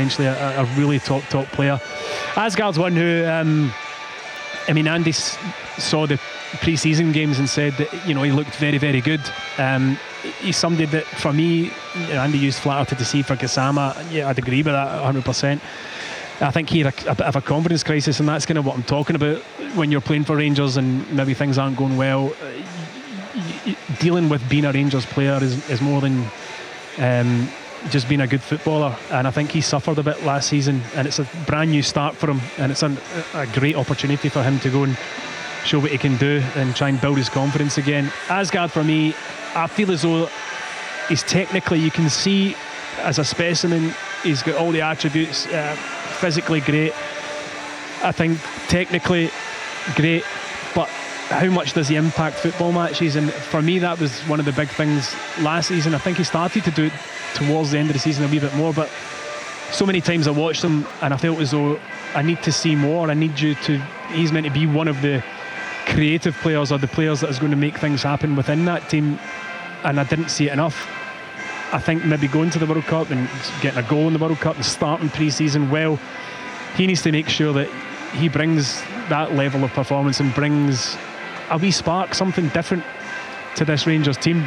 potentially a really top player. Asgard's one who Andy saw the pre-season games and said that he looked very, very good. He's somebody that, for me, Andy used flatter to deceive for Gassama. Yeah, I'd agree with that 100%. I think he had a bit of a confidence crisis, and that's kind of what I'm talking about when you're playing for Rangers and maybe things aren't going well. Dealing with being a Rangers player is more than just being a good footballer, and I think he suffered a bit last season, and it's a brand new start for him, and it's a great opportunity for him to go and show what he can do and try and build his confidence again. Asgard, for me, I feel as though he's technically, you can see as a specimen, he's got all the attributes. Physically great, I think technically great, but how much does he impact football matches? And for me, that was one of the big things last season. I think he started to do it towards the end of the season a wee bit more, but so many times I watched him and I felt as though I need to see more. I need you to, he's meant to be one of the creative players, or the players that is going to make things happen within that team, and I didn't see it enough. I think maybe going to the World Cup and getting a goal in the World Cup and starting pre-season well, he needs to make sure that he brings that level of performance and brings a wee spark, something different to this Rangers team.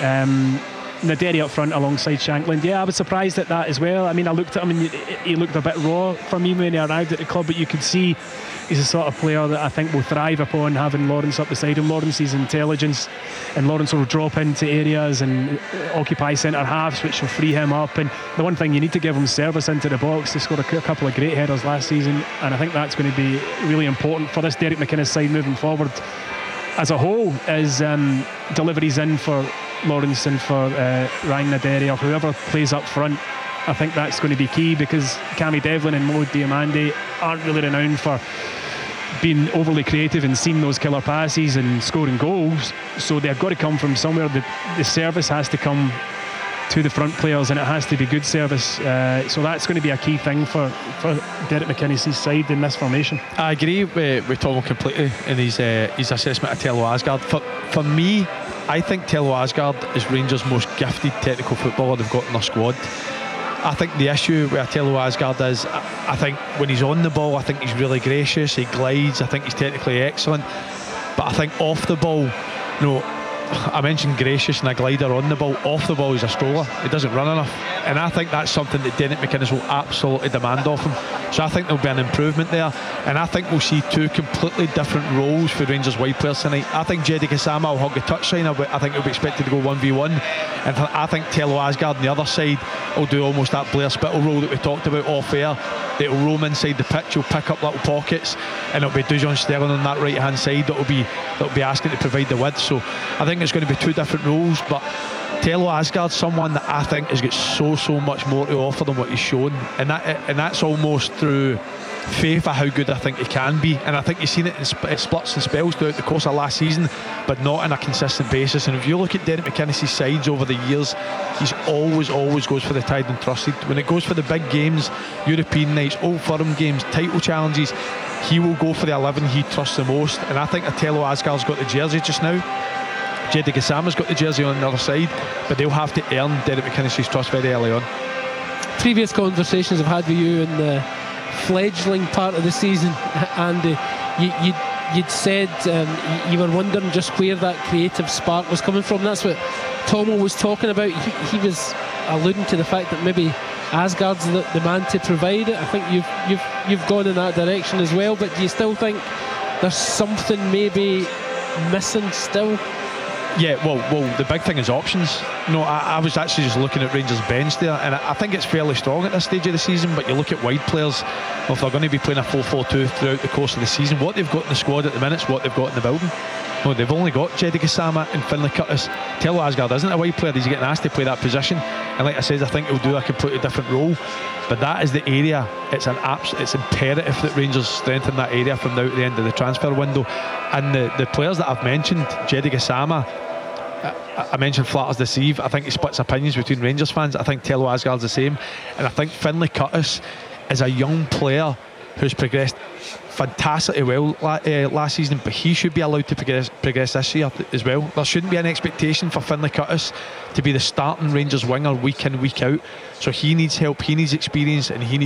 Naderi up front alongside Shankland, I was surprised at that as well. I mean, I looked at him and he looked a bit raw for me when he arrived at the club, but you could see he's the sort of player that I think will thrive upon having Lawrence up the side him. Lawrence's intelligence, and Lawrence will drop into areas and occupy centre halves, which will free him up. And the one thing, you need to give him service into the box. He scored a couple of great headers last season, and I think that's going to be really important for this Derek McInnes side moving forward as a whole, is deliveries in for Lawrence and for Ryan Naderi, or whoever plays up front. I think that's going to be key, because Cammy Devlin and Mo Diamande aren't really renowned for being overly creative and seeing those killer passes and scoring goals, so they've got to come from somewhere. The service has to come to the front players, and it has to be good service, so that's going to be a key thing for Derek McInnes' side in this formation. I agree with Tom completely in his assessment of Tello Asgard. For me, I think Tello Asgard is Rangers' most gifted technical footballer they've got in their squad. I think the issue with Tello Asgard is, I think when he's on the ball, I think he's really gracious, he glides, I think he's technically excellent, but I think off the ball, I mentioned gracious and a glider on the ball. Off the ball, he's a stroller. He doesn't run enough, and I think that's something that Derek McInnes will absolutely demand of him. So I think there'll be an improvement there, and I think we'll see two completely different roles for Rangers wide players tonight. I think Jedi Gassama will hug the touchline. I think he'll be expected to go 1v1, and I think Tello Asgard on the other side will do almost that Blair Spittle role that we talked about off air. It'll roam inside the pitch, he'll pick up little pockets, and it'll be Dujon Sterling on that right hand side that'll be asking to provide the width. So I think it's going to be two different roles, but Tello Asgard's someone that I think has got so much more to offer than what he's shown, and that's almost through faith of how good I think he can be. And I think you've seen it in splits and spells throughout the course of last season, but not on a consistent basis. And if you look at Derek McInnes' sides over the years, he's always goes for the tried and trusted. When it goes for the big games, European nights, Old Firm games, title challenges, he will go for the 11 he trusts the most. And I think Tello Asgard's got the jersey just now. Jedi Gassama's got the jersey on the other side, but they'll have to earn Derek McInnes' trust very early on. Previous conversations I've had with you in the fledgling part of the season, and you'd said you were wondering just where that creative spark was coming from. That's what Tomo was talking about. He was alluding to the fact that maybe Asgard's the man to provide it. I think you've gone in that direction as well, but do you still think there's something maybe missing still? Yeah, well, the big thing is options. I was actually just looking at Rangers' bench there, and I think it's fairly strong at this stage of the season. But you look at wide players, if they're going to be playing a 4-4-2 throughout the course of the season, what they've got in the squad at the minute is what they've got in the building. They've only got Jedi Gassama and Finlay Curtis. Tello Asgard isn't a wide player, he's getting asked to play that position, and like I said, I think he'll do a completely different role. But that is the area, it's imperative that Rangers strengthen that area from now to the end of the transfer window. And the players that I've mentioned, Jedi Gassama, I mentioned flatters deceive. I think he splits opinions between Rangers fans. I think Tello Asgard's the same, and I think Finlay Curtis is a young player who's progressed fantastically well last season, but he should be allowed to progress this year as well. There shouldn't be an expectation for Finlay Curtis to be the starting Rangers winger week in, week out. So he needs help, he needs experience, and he needs